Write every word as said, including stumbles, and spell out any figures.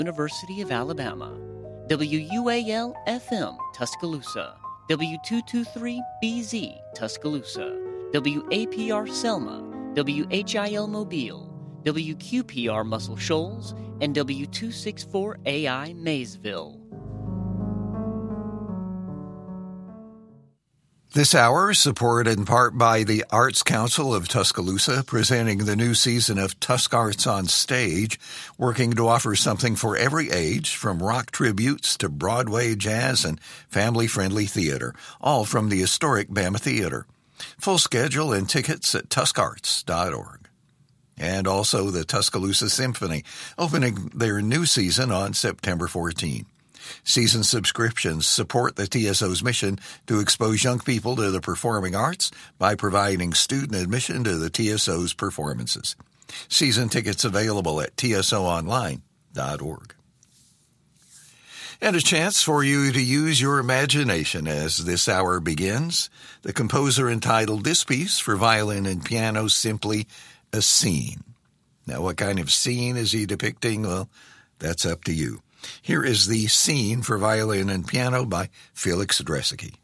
University of Alabama. W U A L F M, Tuscaloosa. W two twenty-three B Z, Tuscaloosa. W A P R Selma. W H I L Mobile. W Q P R Muscle Shoals. And W two sixty-four A I Maysville. This hour is supported in part by the Arts Council of Tuscaloosa, presenting the new season of Tusk Arts on Stage, working to offer something for every age, from rock tributes to Broadway jazz and family-friendly theater, all from the historic Bama Theater. Full schedule and tickets at tusk arts dot org. And also the Tuscaloosa Symphony, opening their new season on September fourteenth. Season subscriptions support the T S O's mission to expose young people to the performing arts by providing student admission to the T S O's performances. Season tickets available at T S O online dot org. And a chance for you to use your imagination as this hour begins. The composer entitled this piece for violin and piano simply A Scene. Now, what kind of scene is he depicting? Well, that's up to you. Here is the Scene for violin and piano by Felix Dresicki.